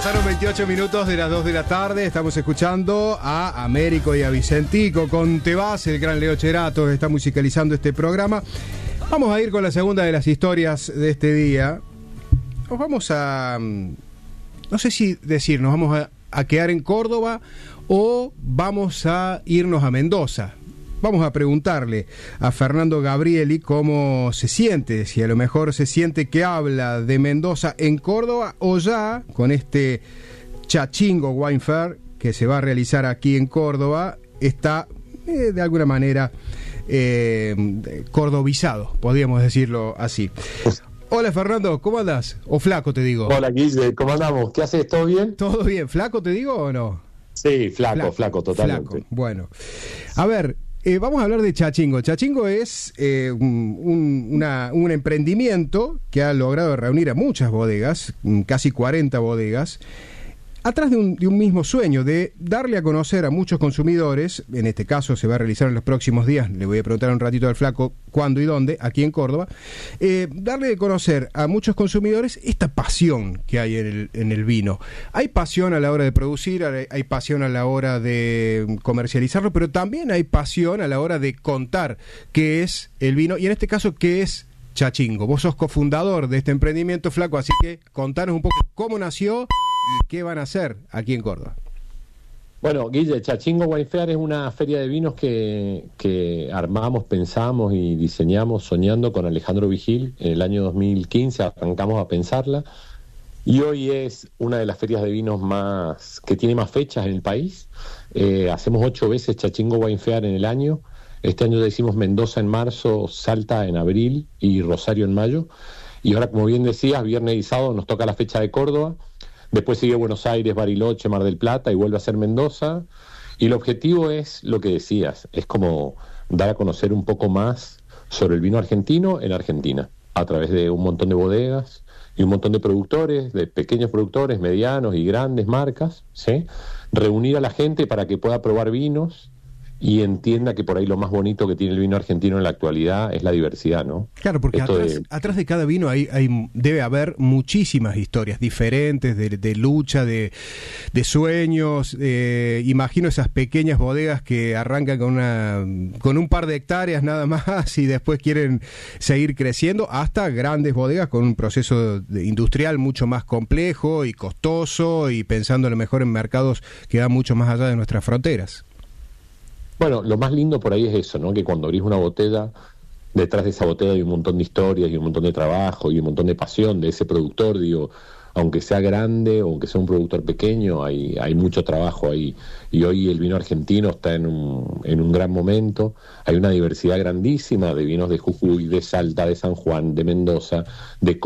Pasaron 28 minutos de las 2 de la tarde. Estamos escuchando a Américo y a Vicentico con Te vas. El gran Leo Cherato está musicalizando este programa. Vamos a ir con la segunda de las historias de este día. Nos vamos a... No sé si decir, nos vamos a quedar en Córdoba o vamos a irnos a Mendoza. Vamos a preguntarle a Fernando Gabrieli cómo se siente, si a lo mejor se siente que habla de Mendoza en Córdoba o ya con este Chachingo Wine Fair que se va a realizar aquí en Córdoba, está de alguna manera cordobizado, podríamos decirlo así. Hola Fernando, ¿cómo andás? O flaco te digo. Hola Guille, ¿cómo andamos? ¿Qué haces? ¿Todo bien? ¿Todo bien? ¿Flaco te digo o no? Sí, flaco, totalmente. Flaco. Bueno, a ver, vamos a hablar de Chachingo. Chachingo es un emprendimiento que ha logrado reunir a muchas bodegas, casi 40 bodegas, atrás de un mismo sueño, de darle a conocer a muchos consumidores. En este caso se va a realizar en los próximos días, le voy a preguntar un ratito al flaco cuándo y dónde, aquí en Córdoba, darle a conocer a muchos consumidores esta pasión que hay en el vino. Hay pasión a la hora de producir, hay pasión a la hora de comercializarlo, pero también hay pasión a la hora de contar qué es el vino, y en este caso qué es Chachingo. Vos sos cofundador de este emprendimiento, flaco, así que contanos un poco cómo nació y qué van a hacer aquí en Córdoba. Bueno, Guille, Chachingo Wine Fair es una feria de vinos que armamos, pensamos y diseñamos soñando con Alejandro Vigil. En el año 2015 arrancamos a pensarla y hoy es una de las ferias de vinos que tiene más fechas en el país. Hacemos 8 veces Chachingo Wine Fair en el año. Este año ya hicimos Mendoza en marzo, Salta en abril y Rosario en mayo. Y ahora, como bien decías, viernes y sábado nos toca la fecha de Córdoba. Después sigue Buenos Aires, Bariloche, Mar del Plata y vuelve a ser Mendoza. Y el objetivo es lo que decías, es como dar a conocer un poco más sobre el vino argentino en Argentina, a través de un montón de bodegas y un montón de productores, de pequeños productores, medianos y grandes marcas, ¿sí? Reunir a la gente para que pueda probar vinos y entienda que por ahí lo más bonito que tiene el vino argentino en la actualidad es la diversidad, ¿no? Claro, porque atrás de cada vino debe haber muchísimas historias diferentes de lucha, de sueños. Imagino esas pequeñas bodegas que arrancan con un par de hectáreas nada más y después quieren seguir creciendo, hasta grandes bodegas con un proceso industrial mucho más complejo y costoso y pensando a lo mejor en mercados que van mucho más allá de nuestras fronteras. Bueno, lo más lindo por ahí es eso, ¿no? Que cuando abrís una botella, detrás de esa botella hay un montón de historias y un montón de trabajo y un montón de pasión de ese productor, digo, aunque sea grande o aunque sea un productor pequeño, hay mucho trabajo ahí. Y hoy el vino argentino está en un gran momento. Hay una diversidad grandísima de vinos de Jujuy, de Salta, de San Juan, de Mendoza, de